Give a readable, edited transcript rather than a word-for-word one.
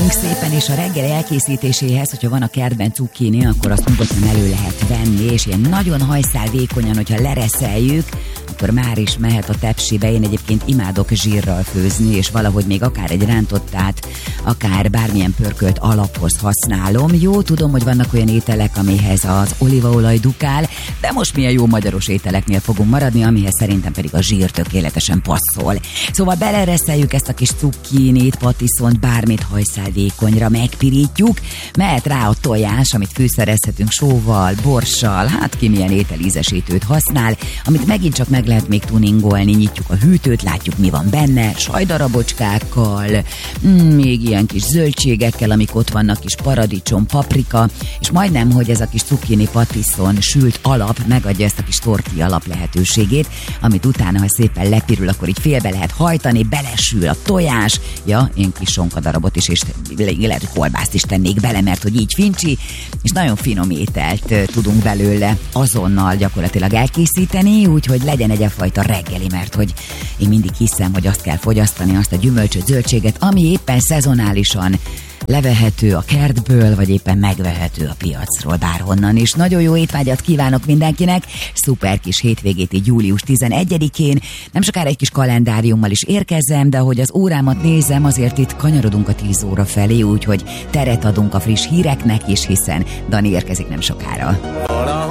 Köszönjük szépen, és a reggel elkészítéséhez, hogyha van a kertben cukkini, akkor azt nyugodtan elő lehet venni, és ilyen nagyon hajszálvékonyan, hogyha lereszeljük, akkor már is mehet a tepsibe. Én egyébként imádok zsírral főzni, és valahogy még akár egy rántottát, akár bármilyen pörkölt alaphoz használom. Jó, tudom, hogy vannak olyan ételek, amihez az olívaolaj dukál, de most milyen jó magyaros ételeknél fogunk maradni, amihez szerintem pedig a zsír tökéletesen passzol. Szóval belereszeljük ezt a kis cukkinit, patiszont, bármit hajszálvékonyra megpirítjuk, mehet rá a tojás, amit fűszerezhetünk sóval, borssal, hát ki milyen ételízesítőt használ, amit megint csak meg lehet még tuningolni, nyitjuk a hűtőt, látjuk mi van benne, sajdarabocskákkal, még ilyen kis zöldségekkel, amik ott vannak, kis paradicsom, paprika, és majdnem, hogy ez a kis cukkini patiszon sült alap megadja ezt a kis tortilla alap lehetőségét, amit utána, ha szépen lepirül, akkor így félbe lehet hajtani, belesül a tojás, ja, én kis sonkadarabot is, és lehet, hogy kolbászt is tennék bele, mert hogy így fincsi, és nagyon finom ételt tudunk belőle azonnal gyakorlatilag elkészíteni, úgyhogy legyen egyfajta reggeli, mert hogy én mindig hiszem, hogy azt kell fogyasztani, azt a gyümölcsöt, zöldséget, ami éppen szezonálisan levehető a kertből, vagy éppen megvehető a piacról, bárhonnan is. Nagyon jó étvágyat kívánok mindenkinek, szuper kis hétvégét így július 11-én. Nem sokára egy kis kalendáriummal is érkezem, de ahogy az órámat nézem, azért itt kanyarodunk a 10 óra felé, úgyhogy teret adunk a friss híreknek is, hiszen Dani érkezik nem sokára.